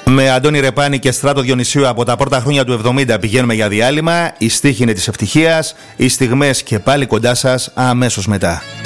Με Αντώνη Ρεπάνη και Στράτο Διονυσίου από τα πρώτα χρόνια του 70 πηγαίνουμε για διάλειμμα. Η στίχη είναι της ευτυχίας, οι στιγμές και πάλι κοντά σας αμέσως μετά.